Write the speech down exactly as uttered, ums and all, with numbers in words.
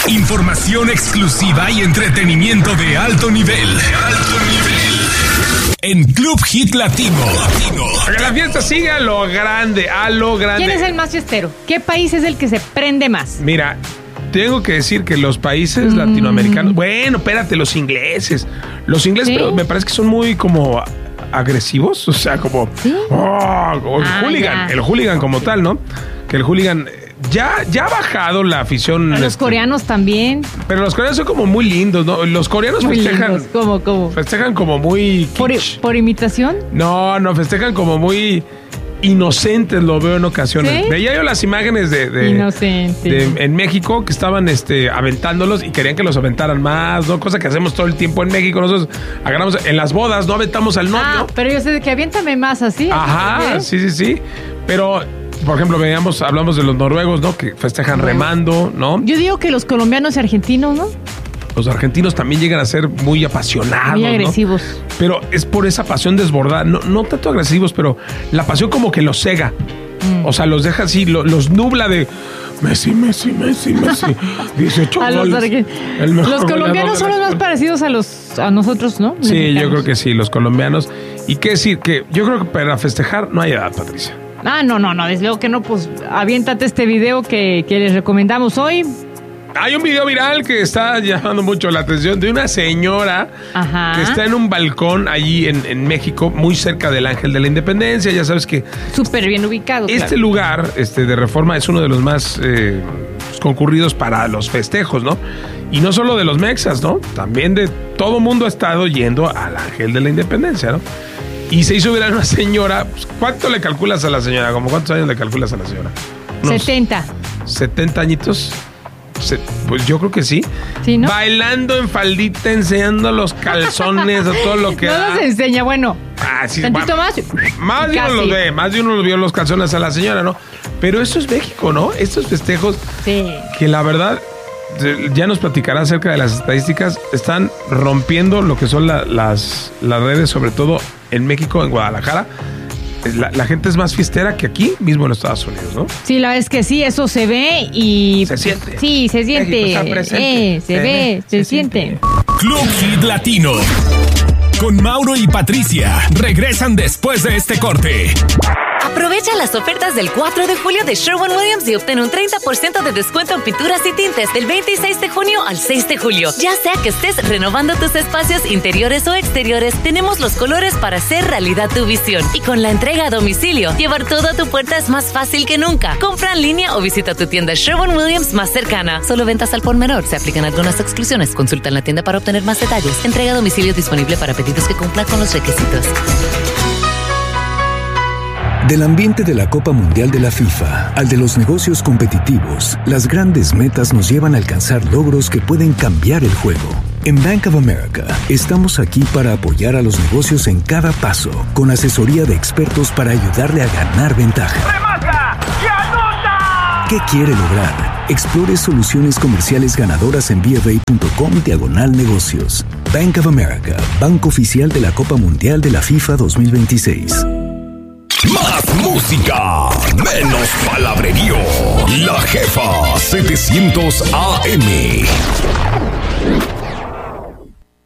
Información exclusiva y entretenimiento de alto nivel. De alto nivel. En Club Hit Latino. Que la fiesta siga a lo grande, a lo grande. ¿Quién es el más fiestero? ¿Qué país es el que se prende más? Mira, tengo que decir que los países mm. latinoamericanos... Bueno, espérate, los ingleses. Los ingleses, ¿sí? Pero me parece que son muy como agresivos. O sea, como... ¿Sí? Oh, el ah, hooligan. Ya. El hooligan como tal, ¿no? Que el hooligan... Ya, ya ha bajado la afición. A los este, coreanos también. Pero los coreanos son como muy lindos, ¿no? Los coreanos muy festejan. Lindos. ¿Cómo, cómo? Festejan como muy. ¿Por, ¿Por imitación? No, no, festejan como muy inocentes, lo veo en ocasiones. ¿Sí? Veía yo las imágenes de, de, de en México que estaban este, aventándolos y querían que los aventaran más, ¿no? Cosa que hacemos todo el tiempo en México. Nosotros agarramos en las bodas, no aventamos al novio. Ah, pero yo sé de que aviéntame más así. Ajá, sí, sí, sí. Pero. Por ejemplo, veíamos, hablamos de los noruegos, ¿no? Que festejan remando, ¿no? Yo digo que los colombianos y argentinos, ¿no? Los argentinos también llegan a ser muy apasionados, muy agresivos. ¿no? Pero es por esa pasión desbordada. No, no tanto agresivos, pero la pasión como que los cega. Mm. O sea, los deja así, lo, los nubla de Messi, Messi, Messi, Messi. dieciocho a goles. Los, arge... los colombianos son los más parecidos a los a nosotros, ¿no? Sí, mexicanos. Yo creo que sí, los colombianos. Y qué decir, que yo creo que para festejar no hay edad, Patricia. Ah, no, no, no, desde luego que no, pues aviéntate este video que, que les recomendamos hoy. Hay un video viral que está llamando mucho la atención de una señora Ajá. que está en un balcón allí en, en México, muy cerca del Ángel de la Independencia. Ya sabes que... Súper bien ubicado. Este claro. lugar este, de Reforma es uno de los más eh, concurridos para los festejos, ¿no? Y no solo de los mexas, ¿no? También de todo mundo ha estado yendo al Ángel de la Independencia, ¿no? Y se hizo viral una señora. Pues, ¿cuánto le calculas a la señora? ¿Cómo cuántos años le calculas a la señora? Unos setenta. ¿setenta añitos? Se, pues yo creo que sí. Sí, ¿no? Bailando en faldita, enseñando los calzones, a todo lo que no da. los enseña, bueno. Ah, sí, tantito va, más. Más de uno los ve, más de uno vio los calzones a la señora, ¿no? Pero eso es México, ¿no? Estos festejos sí. que la verdad... Ya nos platicará acerca de las estadísticas. Están rompiendo lo que son la, las, las redes, sobre todo en México, en Guadalajara. La, la gente es más fiestera que aquí mismo en Estados Unidos, ¿no? Sí, la verdad es que sí, eso se ve y... Se siente. Sí, se siente. Eh, se, se ve, se, se siente. siente. Club Hit Latino. Con Mauro y Patricia. Regresan después de este corte. Aprovecha las ofertas del cuatro de julio de Sherwin-Williams y obtén un treinta por ciento de descuento en pinturas y tintes del veintiséis de junio al seis de julio. Ya sea que estés renovando tus espacios interiores o exteriores, tenemos los colores para hacer realidad tu visión. Y con la entrega a domicilio, llevar todo a tu puerta es más fácil que nunca. Compra en línea o visita tu tienda Sherwin-Williams más cercana. Solo ventas al por menor. Se aplican algunas exclusiones. Consulta en la tienda para obtener más detalles. Entrega a domicilio disponible para pedidos que cumplan con los requisitos. Del ambiente de la Copa Mundial de la FIFA al de los negocios competitivos, las grandes metas nos llevan a alcanzar logros que pueden cambiar el juego. En Bank of America estamos aquí para apoyar a los negocios en cada paso, con asesoría de expertos para ayudarle a ganar ventaja. ¡Remata! ¡Y anota! ¿Qué quiere lograr? Explore soluciones comerciales ganadoras en bfa.com diagonal negocios. Bank of America, banco oficial de la Copa Mundial de la FIFA dos mil veintiséis. Más música, menos palabrerío. La Jefa setecientos A M.